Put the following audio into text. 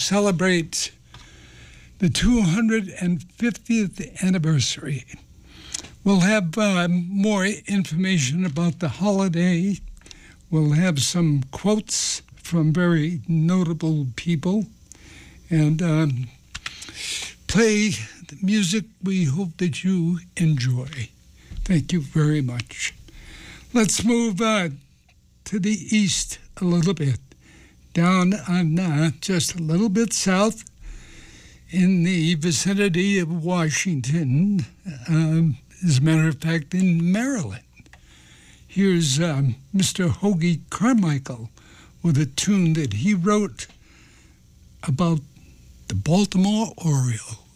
celebrate the 250th anniversary. We'll have more information about the holiday. We'll have some quotes from very notable people and play the music we hope that you enjoy. Thank you very much. Let's move to the east a little bit, down on just a little bit south in the vicinity of Washington, as a matter of fact, in Maryland. Here's Mr. Hoagy Carmichael with a tune that he wrote about the Baltimore Orioles.